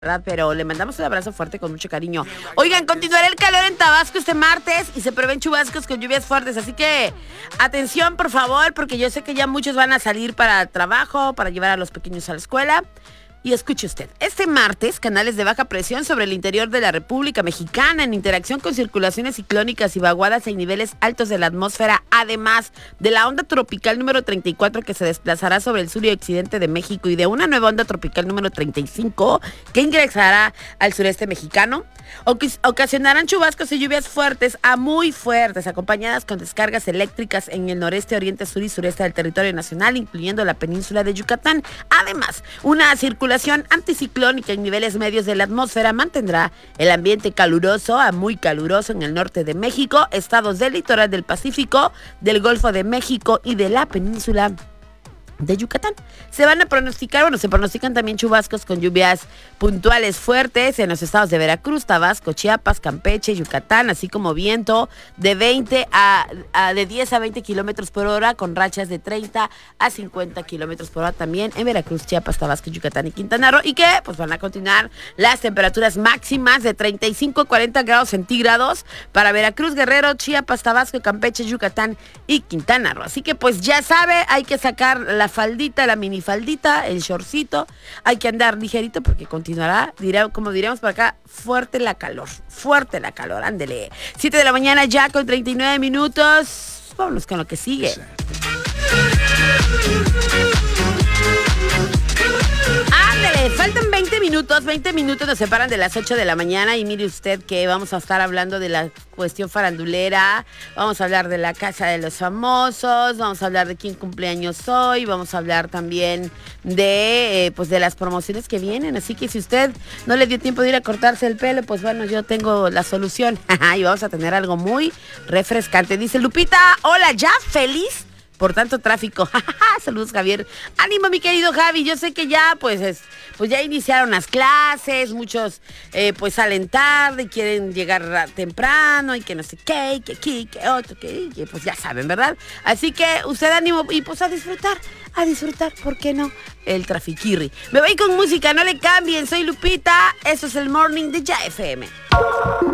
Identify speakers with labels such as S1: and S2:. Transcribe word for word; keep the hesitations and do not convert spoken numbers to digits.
S1: ¿verdad? Pero le mandamos un abrazo fuerte con mucho cariño. Oigan, continuará el calor en Tabasco este martes y se prevén chubascos con lluvias fuertes, así que atención, por favor, porque yo sé que ya muchos van a salir para el trabajo, para llevar a los pequeños a la escuela. Y escuche usted, este martes, canales de baja presión sobre el interior de la República Mexicana en interacción con circulaciones ciclónicas y vaguadas en niveles altos de la atmósfera, además de la onda tropical número treinta y cuatro que se desplazará sobre el sur y occidente de México y de una nueva onda tropical número treinta y cinco que ingresará al sureste mexicano, ocasionarán chubascos y lluvias fuertes a muy fuertes, acompañadas con descargas eléctricas en el noreste, oriente, sur y sureste del territorio nacional, incluyendo la península de Yucatán. Además, una circulación anticiclónica en niveles medios de la atmósfera mantendrá el ambiente caluroso a muy caluroso en el norte de México, estados del litoral del Pacífico, del Golfo de México y de la península de Yucatán. Se van a pronosticar, bueno, se pronostican también chubascos con lluvias puntuales fuertes en los estados de Veracruz, Tabasco, Chiapas, Campeche, Yucatán, así como viento de veinte a, a de diez a veinte kilómetros por hora, con rachas de treinta a cincuenta kilómetros por hora también en Veracruz, Chiapas, Tabasco, Yucatán y Quintana Roo, y que pues van a continuar las temperaturas máximas de treinta y cinco a cuarenta grados centígrados para Veracruz, Guerrero, Chiapas, Tabasco, Campeche, Yucatán y Quintana Roo. Así que pues ya sabe, hay que sacar la faldita, la minifaldita, el shortcito, hay que andar ligerito porque continuará, dirá, como diríamos por acá, fuerte la calor, fuerte la calor, ándele. siete de la mañana ya con treinta y nueve minutos, vámonos con lo que sigue. Ándele, faltan veinte minutos, veinte minutos nos separan de las ocho de la mañana y mire usted que vamos a estar hablando de la cuestión farandulera, vamos a hablar de la casa de los famosos, vamos a hablar de quién cumpleaños hoy, vamos a hablar también de eh, pues de las promociones que vienen, así que si usted no le dio tiempo de ir a cortarse el pelo, pues bueno, yo tengo la solución y vamos a tener algo muy refrescante. Dice Lupita, hola, ya feliz por tanto tráfico. Saludos, Javier. Ánimo, mi querido Javi. Yo sé que ya, pues, es, pues ya iniciaron las clases. Muchos, eh, pues, salen tarde, quieren llegar temprano y que no sé qué, y que aquí, que otro, que, que, pues ya saben, ¿verdad? Así que usted ánimo y pues a disfrutar, a disfrutar, ¿por qué no? El trafiquirri. Me voy con música, no le cambien. Soy Lupita. Eso es el Morning de Ya F M.